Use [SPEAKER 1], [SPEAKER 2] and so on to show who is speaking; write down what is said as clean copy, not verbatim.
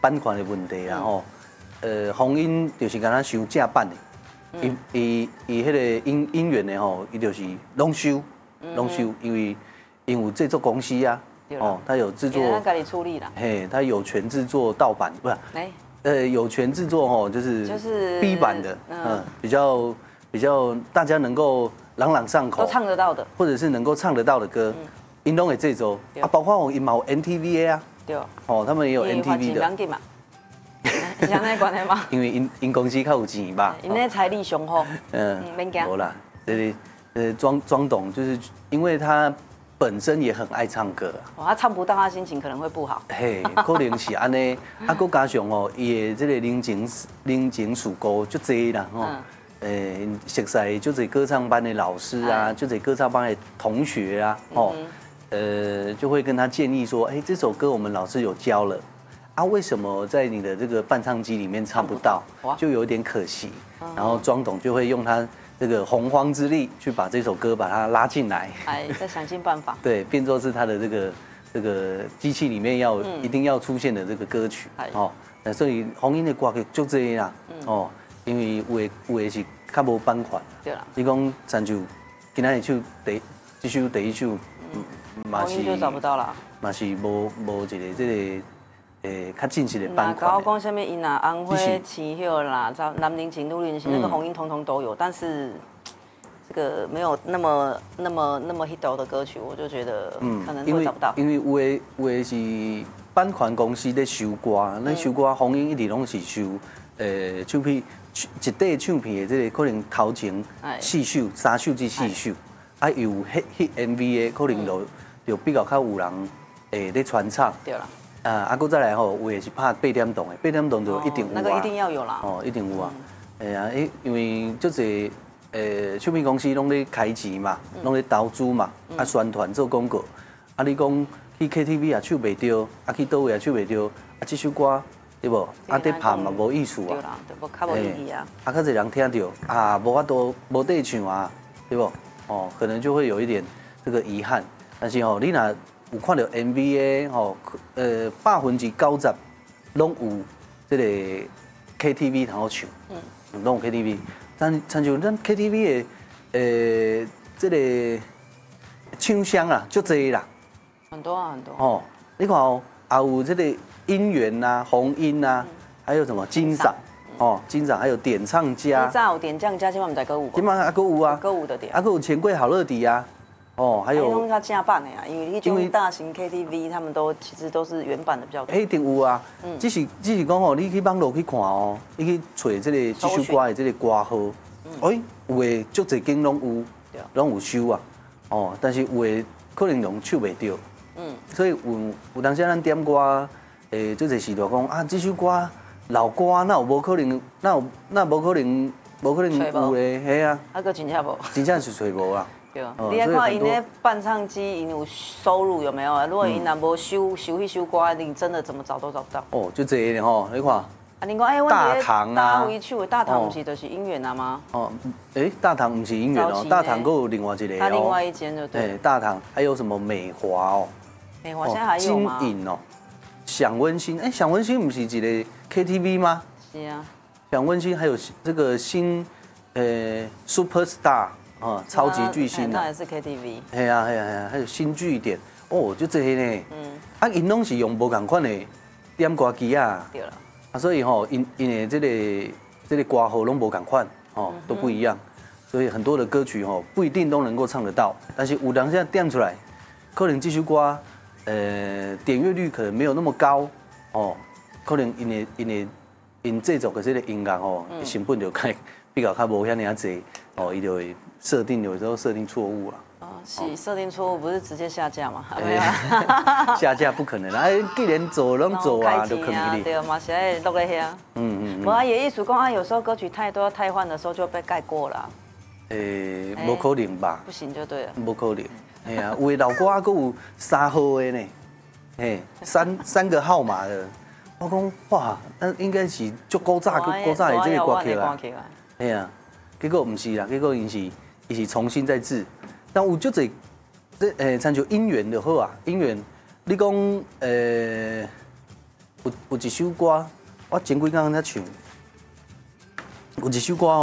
[SPEAKER 1] 版权的问题啊吼。洪英就是敢若收正版的，伊迄个音源的吼，伊就是拢收，因为有制作公司啊，哦，他有制作，
[SPEAKER 2] 他家己处理啦，
[SPEAKER 1] 嘿，他有权制作盗版，不是，有权制作吼，就是 B 版的，比较大家能够朗朗上口，
[SPEAKER 2] 都唱得到的，
[SPEAKER 1] 或者是能够唱得到的歌，因拢会制作啊，包括因嘛有 NTV 啊，
[SPEAKER 2] 对，
[SPEAKER 1] 哦，他们也有 NTV 的。
[SPEAKER 2] 是安尼关系吗？
[SPEAKER 1] 因为因公司较有钱吧，
[SPEAKER 2] 因那财力雄厚，
[SPEAKER 1] 免惊。无啦，庄董就是因为他本身也很爱唱歌
[SPEAKER 2] 啊，他唱不到，他心情可能会不好。
[SPEAKER 1] 嘿，可能是安尼，啊，佮加上哦，伊的这个人情世故就多啦吼，熟悉就这歌唱班的老师啊，就这歌唱班的同学啊，哦，就会跟他建议说，这首歌我们老师有教了。啊，为什么在你的这个伴唱机里面唱不到，就有点可惜。然后庄董就会用他这个洪荒之力去把这首歌把它拉进来，
[SPEAKER 2] 再想尽办法。
[SPEAKER 1] 对，变作是他的这个机器里面一定要出现的这个歌曲。哦，所以洪英的歌曲就这样啦。哦，因为有的是较无版权。对啦。你讲参像今仔日首这首第一首，
[SPEAKER 2] 洪英就找不到啦。
[SPEAKER 1] 嘛是无一个这个。较正式的版权。
[SPEAKER 2] 我讲什么因啦，安徽奇秀啦，南宁情、陆林情，那个洪英通通都有，但是这个没有那么 hit 的歌曲，我就觉得可能会找不到。
[SPEAKER 1] 因为有的是版权公司在收歌，那收歌洪英一直拢是收唱片一块唱片的这个可能头前4首、3首至4首，啊有 hit MV 的可能就比较有人在传唱。对啦。搁再来吼，有的是拍8点档的，8点档就一定有啊。
[SPEAKER 2] 那个一定要有啦。
[SPEAKER 1] 哦，一定有啊。因为就这唱片公司拢咧开钱嘛，拢咧投资嘛，啊宣传做广告。啊，你讲去 KTV 也唱袂着，啊去倒位也唱袂着，啊这首歌对不？啊在拍嘛无意思啊。
[SPEAKER 2] 对啦，就较无意义啊。
[SPEAKER 1] 较侪人听到啊，无法度无得唱啊，对不？哦，可能就会有一点这个遗憾。但是吼，你若有看到 MV 的吼90%拢有这个 KTV 通好唱，拢有 KTV。但像咱 KTV 的这个唱腔啊，足多啦，
[SPEAKER 2] 很多啊很多。
[SPEAKER 1] 哦，你看哦，还有这个音源呐、洪音呐，还有什么金嗓哦，金嗓还有点唱家。
[SPEAKER 2] 早有点唱家，今晚唔知歌舞。
[SPEAKER 1] 今晚还歌舞啊，
[SPEAKER 2] 歌舞的点。
[SPEAKER 1] 还有钱柜好乐迪啊。哦，还有。
[SPEAKER 2] 拢较正版的呀，因为那种大型 KTV 他们其实都是原版的比较多。
[SPEAKER 1] 一定有啊，只是讲哦，你去网络去看哦，你去找这首歌的这个歌号，有的足侪间拢有收啊，哦，但是有的可能拢唱袂到，所以有当时咱点歌，足侪时就讲啊，这首歌老歌，那有无可能，那无可能有嘞，嘿啊，
[SPEAKER 2] 个真正无，
[SPEAKER 1] 真正是找无啊。
[SPEAKER 2] 对，你来看因咧伴唱机，因有收入有没有啊？如果因若无收一首歌，你真的怎么找都找不到。
[SPEAKER 1] 哦，就这一点吼，你看。啊，
[SPEAKER 2] 你讲
[SPEAKER 1] 大堂啊，
[SPEAKER 2] 大唱的大堂不是就是音源啊吗？
[SPEAKER 1] 哦，大堂不是音源哦，大堂还有另外一个哦。
[SPEAKER 2] 它另外一间就对。
[SPEAKER 1] 大堂还有什么美华哦？
[SPEAKER 2] 美华现在还有吗？
[SPEAKER 1] 金影哦，享温馨，享温馨不是一个 KTV 吗？
[SPEAKER 2] 是啊。
[SPEAKER 1] 享温馨还有这个新Superstar。超级巨星
[SPEAKER 2] 那也是 KTV。
[SPEAKER 1] 系啊，还有新据点哦，就这些呢。啊，因拢是用无同款的点歌机啊。对了。啊，所以吼，因的这个歌号拢无同款，都不一样。所以很多的歌曲不一定都能够唱得到，但是有当下点出来，可能这首歌点阅率可能没有那么高哦，可能因制作的这个音乐成本就比较无遐尔济哦，伊就会。有时候设定错误了。
[SPEAKER 2] 哦，是设定错误，不是直接下架嘛？
[SPEAKER 1] 下架不可能啊！既然做拢做啊，就可以。
[SPEAKER 2] 对嘛，现在录在遐。无啊，也意思讲啊，有时候歌曲太多太换的时候就被盖过了。
[SPEAKER 1] 无可能吧？
[SPEAKER 2] 不行就对了。
[SPEAKER 1] 无可能，哎呀，有的老歌还有3号的呢，三个号码的。我讲哇，那应该是足古早的这个歌曲啦。哎呀，结果不是啦，结果伊是重新再制，但有足侪参照音源就好啊。音源，你讲有一首歌，我前几天在唱，有一首歌